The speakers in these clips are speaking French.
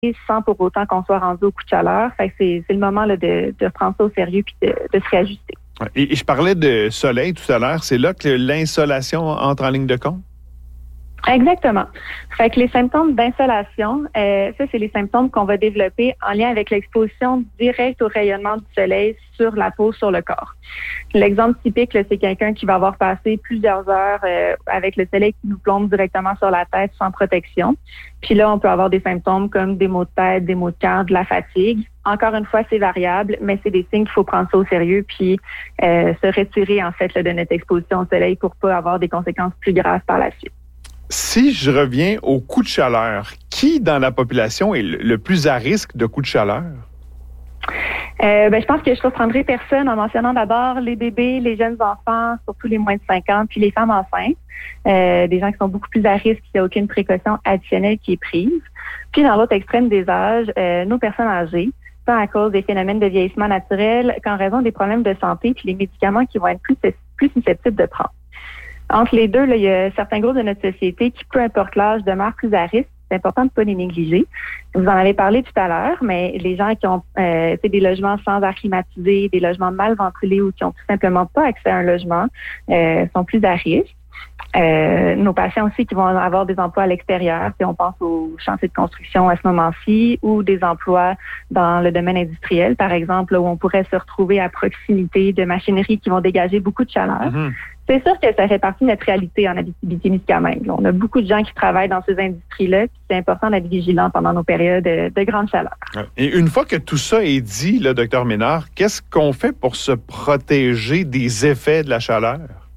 sans pour autant qu'on soit rendu au coup de chaleur. Fait que c'est le moment là, de prendre ça au sérieux puis de se réajuster. Et je parlais de soleil tout à l'heure. C'est là que l'insolation entre en ligne de compte? Exactement. Fait que les symptômes d'insolation, ça, c'est les symptômes qu'on va développer en lien avec l'exposition directe au rayonnement du soleil sur la peau, sur le corps. L'exemple typique, là, c'est quelqu'un qui va avoir passé plusieurs heures avec le soleil qui nous plombe directement sur la tête sans protection. Puis là, on peut avoir des symptômes comme des maux de tête, des maux de cœur, de la fatigue. Encore une fois, c'est variable, mais c'est des signes qu'il faut prendre ça au sérieux puis se retirer, en fait, là, de notre exposition au soleil pour pas avoir des conséquences plus graves par la suite. Si je reviens au coup de chaleur, qui dans la population est le plus à risque de coup de chaleur? Je pense que je ne surprendrai personne en mentionnant d'abord les bébés, les jeunes enfants, surtout les moins de 5 ans, puis les femmes enceintes, des gens qui sont beaucoup plus à risque, il n'y a aucune précaution additionnelle qui est prise. Puis dans l'autre extrême des âges, nos personnes âgées, tant à cause des phénomènes de vieillissement naturel qu'en raison des problèmes de santé puis les médicaments qui vont être plus susceptibles de prendre. Entre les deux, là, il y a certains groupes de notre société qui, peu importe l'âge, demeurent plus à risque. C'est important de ne pas les négliger. Vous en avez parlé tout à l'heure, mais les gens qui ont des logements sans air climatisé, des logements mal ventilés ou qui ont tout simplement pas accès à un logement sont plus à risque. Nos patients aussi qui vont avoir des emplois à l'extérieur, si on pense aux chantiers de construction à ce moment-ci, ou des emplois dans le domaine industriel, par exemple, où on pourrait se retrouver à proximité de machineries qui vont dégager beaucoup de chaleur. Mm-hmm. C'est sûr que ça fait partie de notre réalité en Abitibi-Témiscamingue. On a beaucoup de gens qui travaillent dans ces industries-là, puis c'est important d'être vigilant pendant nos périodes de grande chaleur. Et une fois que tout ça est dit, là, Dr Ménard, qu'est-ce qu'on fait pour se protéger des effets de la chaleur?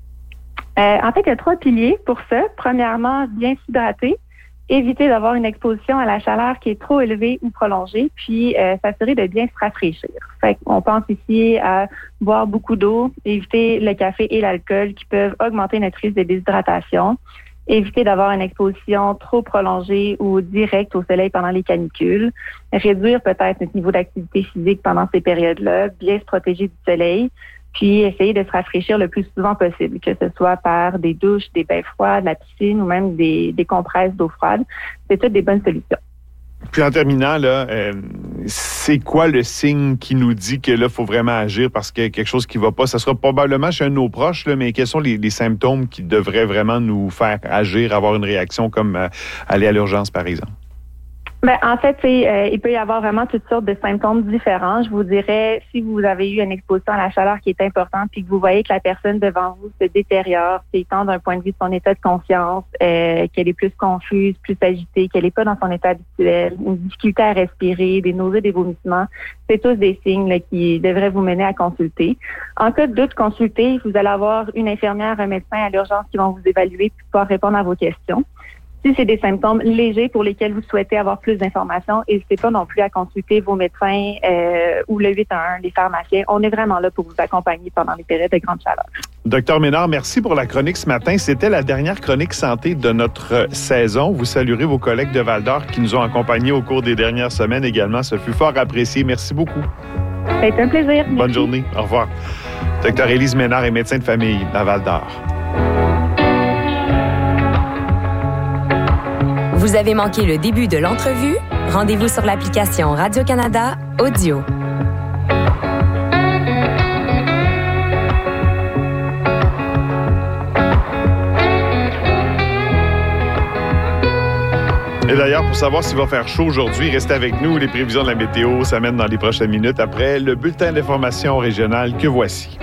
En fait, il y a 3 piliers pour ça. Premièrement, bien s'hydrater, éviter d'avoir une exposition à la chaleur qui est trop élevée ou prolongée, puis s'assurer de bien se rafraîchir. Fait qu'on pense ici à boire beaucoup d'eau, éviter le café et l'alcool qui peuvent augmenter notre risque de déshydratation, éviter d'avoir une exposition trop prolongée ou directe au soleil pendant les canicules, réduire peut-être notre niveau d'activité physique pendant ces périodes-là, bien se protéger du soleil, puis essayer de se rafraîchir le plus souvent possible, que ce soit par des douches, des bains froids, de la piscine ou même des compresses d'eau froide. C'est toutes des bonnes solutions. Puis en terminant, là, c'est quoi le signe qui nous dit que là, il faut vraiment agir parce qu'il y a quelque chose qui ne va pas? Ça sera probablement chez un de nos proches, là, mais quels sont les symptômes qui devraient vraiment nous faire agir, avoir une réaction comme aller à l'urgence, par exemple? En fait, il peut y avoir vraiment toutes sortes de symptômes différents. Je vous dirais, si vous avez eu une exposition à la chaleur qui est importante puis que vous voyez que la personne devant vous se détériore, c'est tant d'un point de vue de son état de conscience, qu'elle est plus confuse, plus agitée, qu'elle n'est pas dans son état habituel, une difficulté à respirer, des nausées, des vomissements, c'est tous des signes là, qui devraient vous mener à consulter. En cas de doute, consultez. Vous allez avoir une infirmière, un médecin à l'urgence qui vont vous évaluer puis pouvoir répondre à vos questions. Si c'est des symptômes légers pour lesquels vous souhaitez avoir plus d'informations, n'hésitez pas non plus à consulter vos médecins ou le 811, les pharmaciens. On est vraiment là pour vous accompagner pendant les périodes de grande chaleur. Docteur Ménard, merci pour la chronique ce matin. C'était la dernière chronique santé de notre saison. Vous saluerez vos collègues de Val-d'Or qui nous ont accompagnés au cours des dernières semaines également. Ce fut fort apprécié. Merci beaucoup. C'est un plaisir. Bonne Merci. journée. Au revoir. Docteur Élise Ménard est médecin de famille à Val-d'Or. Vous avez manqué le début de l'entrevue? Rendez-vous sur l'application Radio-Canada Audio. Et d'ailleurs, pour savoir s'il va faire chaud aujourd'hui, restez avec nous. Les prévisions de la météo s'amènent dans les prochaines minutes après le bulletin d'information régional que voici.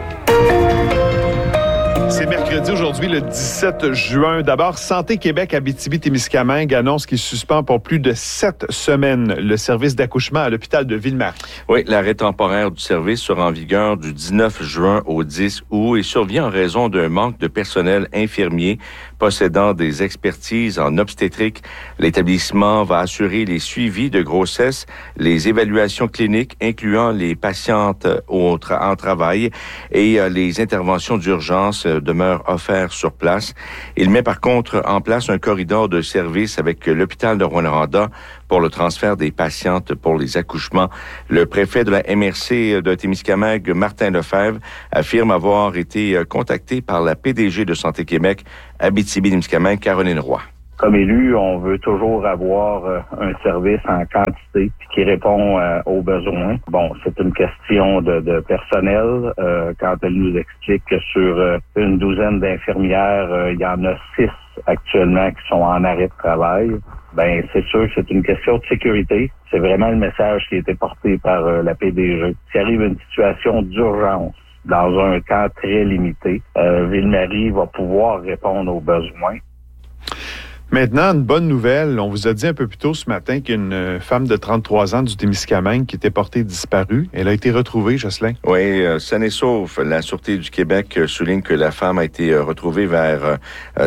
C'est mercredi aujourd'hui, le 17 juin. D'abord, Santé Québec Abitibi-Témiscamingue annonce qu'il suspend pour plus de 7 semaines le service d'accouchement à l'hôpital de Ville-Marie. Oui, l'arrêt temporaire du service sera en vigueur du 19 juin au 10 août et survient en raison d'un manque de personnel infirmier possédant des expertises en obstétrique. L'établissement va assurer les suivis de grossesse, les évaluations cliniques incluant les patientes en travail et les interventions d'urgence demeurent offertes sur place. Il met par contre en place un corridor de service avec l'hôpital de Rouyn-Noranda pour le transfert des patientes pour les accouchements. Le préfet de la MRC de Témiscamingue, Martin Lefebvre, affirme avoir été contacté par la PDG de Santé Québec Abitibi-Témiscamingue, Caroline Roy. Comme élu, on veut toujours avoir un service en quantité qui répond aux besoins. Bon, c'est une question de personnel. Quand elle nous explique que sur une douzaine d'infirmières, il y en a 6 actuellement qui sont en arrêt de travail. Ben, c'est sûr que c'est une question de sécurité. C'est vraiment le message qui a été porté par la PDG. S'il arrive une situation d'urgence dans un temps très limité, Ville-Marie va pouvoir répondre aux besoins. Maintenant, une bonne nouvelle. On vous a dit un peu plus tôt ce matin qu'une femme de 33 ans du Témiscamingue qui était portée disparue, elle a été retrouvée, Jocelyn. Oui, saine et sauve. La Sûreté du Québec souligne que la femme a été retrouvée vers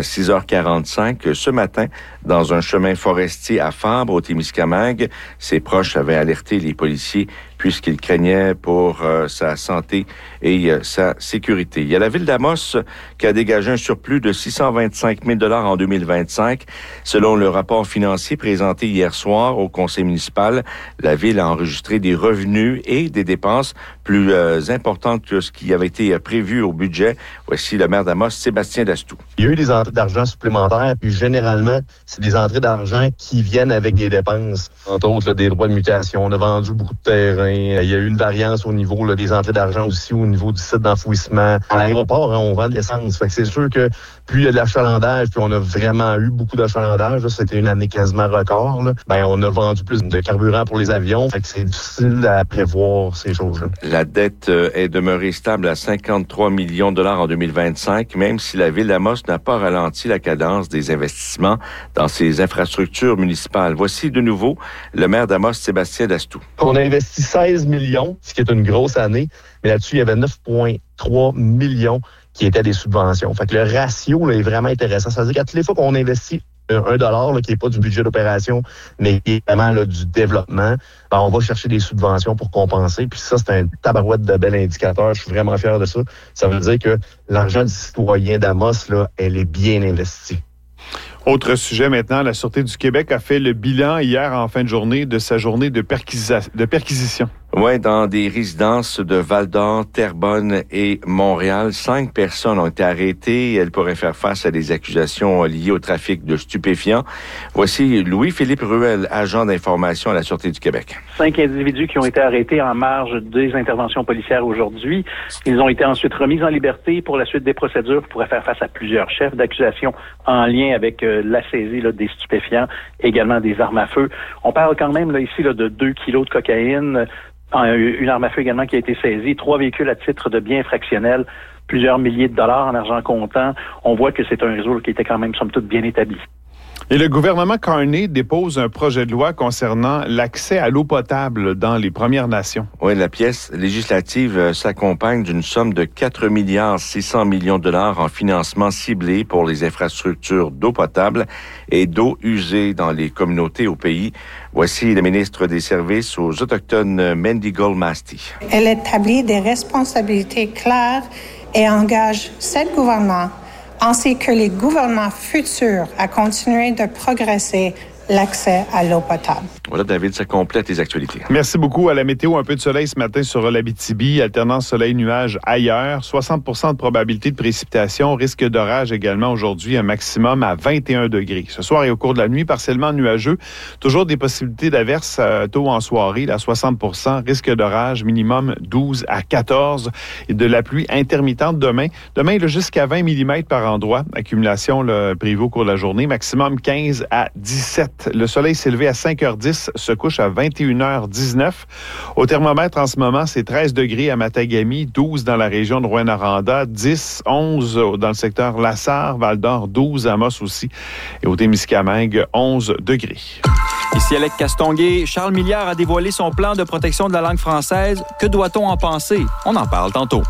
6h45 ce matin dans un chemin forestier à Fabre, au Témiscamingue. Ses proches avaient alerté les policiers puisqu'ils craignaient pour sa santé et sa sécurité. Il y a la ville d'Amos qui a dégagé un surplus de 625 000 $ en 2025. Selon le rapport financier présenté hier soir au conseil municipal, la ville a enregistré des revenus et des dépenses plus importantes que ce qui avait été prévu au budget. Voici le maire d'Amos, Sébastien Dastou. Il y a eu des entrées d'argent supplémentaires, puis généralement, c'est des entrées d'argent qui viennent avec des dépenses. Entre autres, là, des droits de mutation. On a vendu beaucoup de terrain. Il y a eu une variance au niveau là, des entrées d'argent aussi, au niveau du site d'enfouissement. À l'aéroport, on vend de l'essence. Fait que c'est sûr que plus il y a de l'achalandage, puis on a vraiment eu beaucoup d'achalandage, là, c'était une année quasiment record, là, ben on a vendu plus de carburant pour les avions. Fait que c'est difficile à prévoir ces choses-là. La dette est demeurée stable à 53 millions de $ en 2025, même si la ville d'Amos n'a pas ralenti la cadence des investissements dans ses infrastructures municipales. Voici de nouveau le maire d'Amos, Sébastien Dastou. On a investi 16 millions, ce qui est une grosse année, mais là-dessus, il y avait 9,3 millions qui étaient des subventions. Fait que le ratio là, est vraiment intéressant. Ça veut dire qu'à toutes les fois qu'on investit $1 là, qui n'est pas du budget d'opération, mais qui est vraiment là, du développement, ben, on va chercher des subventions pour compenser. Puis ça, c'est un tabarouette de bel indicateur. Je suis vraiment fier de ça. Ça veut dire que l'argent du citoyen d'Amos, là, elle est bien investie. Autre sujet maintenant, la Sûreté du Québec a fait le bilan hier en fin de journée de sa journée de perquisition. Oui, dans des résidences de Val-d'Or, Terrebonne et Montréal, 5 personnes ont été arrêtées. Elles pourraient faire face à des accusations liées au trafic de stupéfiants. Voici Louis-Philippe Ruel, agent d'information à la Sûreté du Québec. 5 individus qui ont été arrêtés en marge des interventions policières aujourd'hui. Ils ont été ensuite remis en liberté pour la suite des procédures pour faire face à plusieurs chefs d'accusation en lien avec la saisie là, des stupéfiants, également des armes à feu. On parle quand même là, ici là, de 2 kilos de cocaïne, une arme à feu également qui a été saisie, 3 véhicules à titre de biens fractionnels, plusieurs milliers de dollars en argent comptant. On voit que c'est un réseau qui était quand même, somme toute, bien établi. Et le gouvernement Carney dépose un projet de loi concernant l'accès à l'eau potable dans les Premières Nations. Oui, la pièce législative s'accompagne d'une somme de 4,6 milliards de $ en financement ciblé pour les infrastructures d'eau potable et d'eau usée dans les communautés au pays. Voici le ministre des Services aux Autochtones, Mandy Gold-Masty. Elle établit des responsabilités claires et engage ce gouvernement ainsi que les gouvernements futurs à continuer de progresser l'accès à l'eau potable. Voilà, David, ça complète les actualités. Merci beaucoup. À la météo, un peu de soleil ce matin sur l'Abitibi, alternance soleil-nuage ailleurs, 60% de probabilité de précipitation, risque d'orage également aujourd'hui, un maximum à 21 degrés. Ce soir et au cours de la nuit, partiellement nuageux, toujours des possibilités d'averses tôt en soirée, à 60%, risque d'orage minimum 12 à 14 et de la pluie intermittente demain. Demain, jusqu'à 20 mm par endroit, accumulation prévue au cours de la journée, maximum 15 à 17. Le soleil s'est levé à 5h10, se couche à 21h19. Au thermomètre, en ce moment, c'est 13 degrés à Matagami, 12 dans la région de Rouyn-Noranda, 10, 11 dans le secteur Lassar, Val-d'Or, 12 à Amos aussi. Et au Témiscamingue, 11 degrés. Ici Alec Castonguay. Charles Milliard a dévoilé son plan de protection de la langue française. Que doit-on en penser? On en parle tantôt.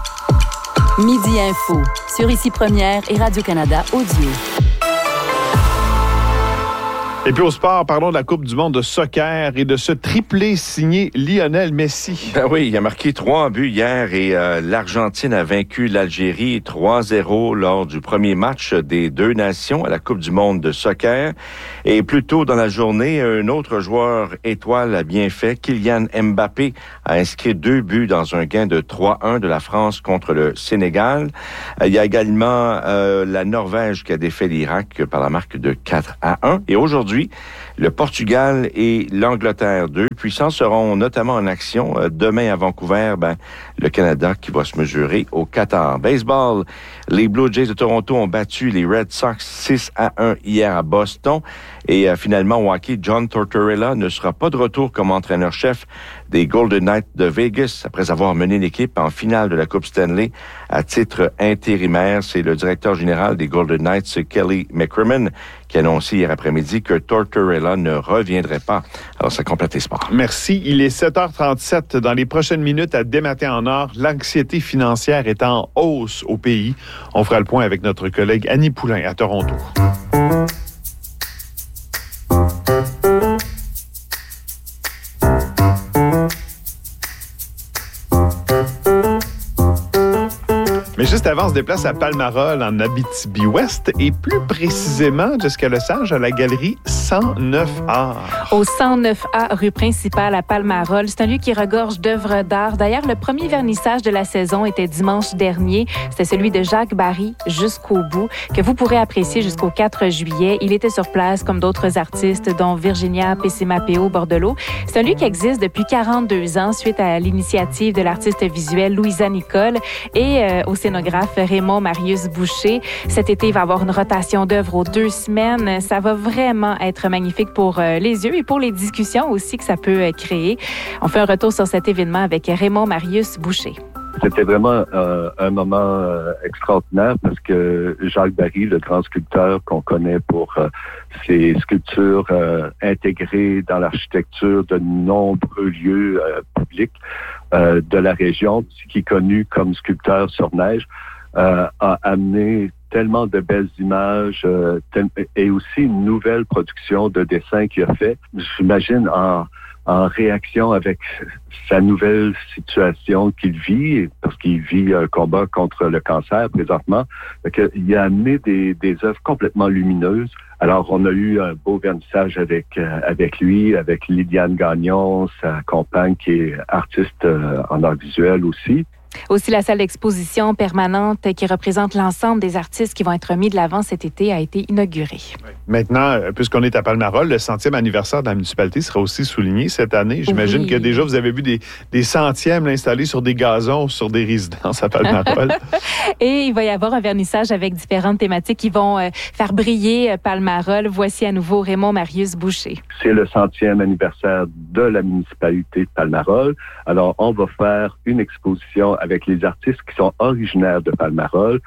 Midi Info, sur Ici Première et Radio-Canada Audio. Et puis au sport, parlons de la Coupe du monde de soccer et de ce triplé signé Lionel Messi. Ben oui, il a marqué 3 buts hier et l'Argentine a vaincu l'Algérie 3-0 lors du premier match des deux nations à la Coupe du monde de soccer. Et plus tôt dans la journée, un autre joueur étoile a bien fait. Kylian Mbappé a inscrit 2 buts dans un gain de 3-1 de la France contre le Sénégal. Il y a également la Norvège qui a défait l'Irak par la marque de 4-1. Et aujourd'hui, le Portugal et l'Angleterre, 2 puissances, seront notamment en action. Demain à Vancouver, le Canada qui va se mesurer au Qatar. Baseball, les Blue Jays de Toronto ont battu les Red Sox 6-1 hier à Boston. Et finalement, au hockey, John Tortorella ne sera pas de retour comme entraîneur-chef des Golden Knights de Vegas après avoir mené l'équipe en finale de la Coupe Stanley à titre intérimaire. C'est le directeur général des Golden Knights, Kelly McCrimmon, qui a annoncé hier après-midi que Tortorella ne reviendrait pas. Alors, ça complète les sports. Merci. Il est 7h37. Dans les prochaines minutes, à Desmatins en or, l'anxiété financière est en hausse au pays. On fera le point avec notre collègue Annie Poulain à Toronto. Mais juste avant, on se déplace à Palmarol, en Abitibi-Ouest, et plus précisément, Jessica Lesage, à la galerie 109A. Au 109A, rue principale à Palmarol. C'est un lieu qui regorge d'œuvres d'art. D'ailleurs, le premier vernissage de la saison était dimanche dernier. C'était celui de Jacques Barry, Jusqu'au bout, que vous pourrez apprécier jusqu'au 4 juillet. Il était sur place, comme d'autres artistes, dont Virginia Pessimapeo-Bordelot. C'est un lieu qui existe depuis 42 ans, suite à l'initiative de l'artiste visuelle Louisa Nicole et au scénographe Raymond Marius Boucher. Cet été, il va y avoir une rotation d'œuvres aux 2 semaines. Ça va vraiment être magnifique pour les yeux et pour les discussions aussi que ça peut créer. On fait un retour sur cet événement avec Raymond Marius Boucher. C'était vraiment un moment extraordinaire parce que Jacques Barry, le grand sculpteur qu'on connaît pour ses sculptures intégrées dans l'architecture de nombreux lieux publics de la région, qui est connu comme sculpteur sur neige, a amené tellement de belles images et aussi une nouvelle production de dessins qu'il a fait. J'imagine en réaction avec sa nouvelle situation qu'il vit, parce qu'il vit un combat contre le cancer présentement. Il a amené des œuvres complètement lumineuses. Alors, on a eu un beau vernissage avec lui, avec Lydiane Gagnon, sa compagne qui est artiste en art visuel aussi. Aussi, la salle d'exposition permanente qui représente l'ensemble des artistes qui vont être mis de l'avant cet été a été inaugurée. Maintenant, puisqu'on est à Palmarol, le 100e anniversaire de la municipalité sera aussi souligné cette année. J'imagine que déjà, vous avez vu des centièmes installés sur des gazons, sur des résidences à Palmarol. Et il va y avoir un vernissage avec différentes thématiques qui vont faire briller Palmarol. Voici à nouveau Raymond Marius Boucher. C'est le 100e anniversaire de la municipalité de Palmarol. Alors, on va faire une exposition avec les artistes qui sont originaires de Palmarol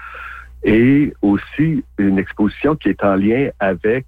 et aussi une exposition qui est en lien avec,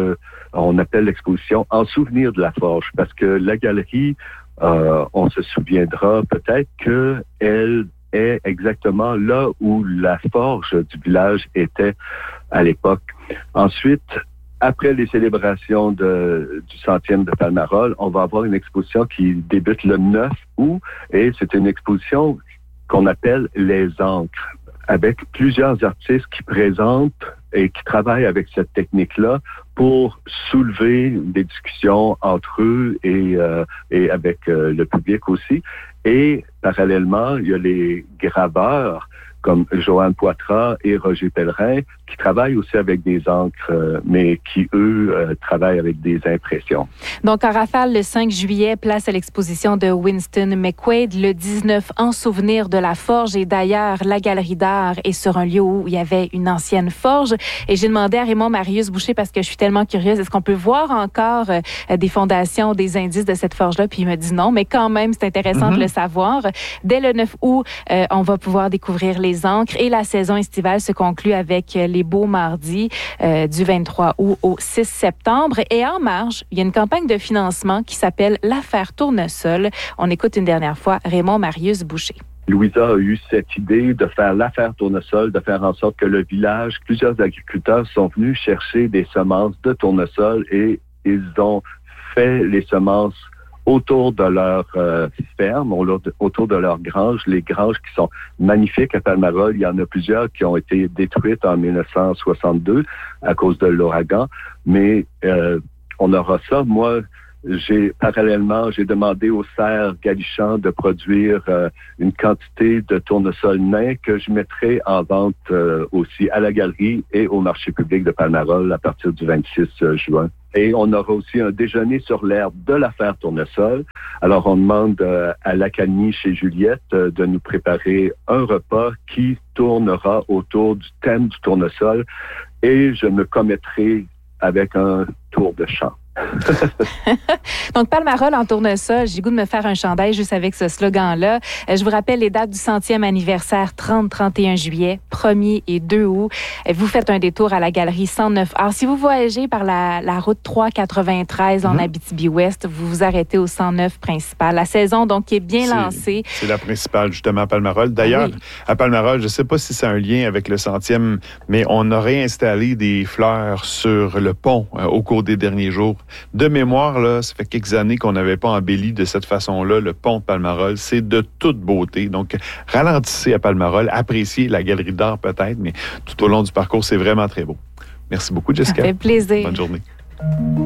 on appelle l'exposition En souvenir de la Forge, parce que la galerie, on se souviendra peut-être qu'elle est exactement là où la forge du village était à l'époque. Ensuite, après les célébrations du 100e de Palmarol, on va avoir une exposition qui débute le 9 août et c'est une exposition qu'on appelle les encres, avec plusieurs artistes qui présentent et qui travaillent avec cette technique-là pour soulever des discussions entre eux et avec le public aussi. Et parallèlement, il y a les graveurs comme Joanne Poitras et Roger Pellerin, qui travaillent aussi avec des encres, mais qui, eux, travaillent avec des impressions. Donc, en rafale, le 5 juillet, place à l'exposition de Winston McQuaid. Le 19, En souvenir de la forge. Et d'ailleurs, la galerie d'art est sur un lieu où il y avait une ancienne forge. Et j'ai demandé à Raymond Marius Boucher, parce que je suis tellement curieuse, est-ce qu'on peut voir encore des fondations, des indices de cette forge-là? Puis il me dit non, mais quand même, c'est intéressant de le savoir. Dès le 9 août, on va pouvoir découvrir les encres et la saison estivale se conclut avec les beaux mardis du 23 août au 6 septembre. Et en marge, il y a une campagne de financement qui s'appelle l'Affaire Tournesol. On écoute une dernière fois Raymond Marius Boucher. Louisa a eu cette idée de faire l'Affaire Tournesol, de faire en sorte que le village, plusieurs agriculteurs sont venus chercher des semences de tournesol et ils ont fait les semences autour de leur ferme, autour de leur grange, les granges qui sont magnifiques à Palmarol. Il y en a plusieurs qui ont été détruites en 1962 à cause de l'ouragan, mais on aura ça. Moi, j'ai demandé au cerf Galichan de produire une quantité de tournesol nain que je mettrai en vente aussi à la galerie et au marché public de Palmarol à partir du 26 juin. Et on aura aussi un déjeuner sur l'herbe de l'affaire Tournesol. Alors, on demande à l'Académie chez Juliette de nous préparer un repas qui tournera autour du thème du tournesol et je me commettrai avec un tour de chant. Donc, Palmarol en tournesol, j'ai goût de me faire un chandail juste avec ce slogan-là. Je vous rappelle les dates du 100e anniversaire, 30-31 juillet, 1er et 2 août. Vous faites un détour à la galerie 109. Alors, si vous voyagez par la route 393 en Abitibi-Ouest, vous vous arrêtez au 109 principal. La saison, donc, est bien lancée. C'est la principale, justement, à Palmarol. D'ailleurs, à Palmarol, je ne sais pas si c'est un lien avec le 100e, mais on a réinstallé des fleurs sur le pont au cours des derniers jours. De mémoire, là, ça fait quelques années qu'on n'avait pas embelli de cette façon-là le pont de Palmarol. C'est de toute beauté. Donc, ralentissez à Palmarol, appréciez la galerie d'art peut-être, mais tout au long du parcours, c'est vraiment très beau. Merci beaucoup, Jessica. Ça fait plaisir. Bonne journée.